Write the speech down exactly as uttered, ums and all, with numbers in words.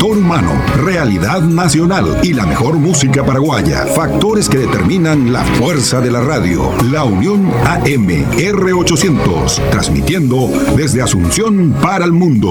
factor humano, realidad nacional y la mejor música paraguaya. Factores que determinan la fuerza de la radio. La Unión A M R ochocientos, transmitiendo desde Asunción para el mundo.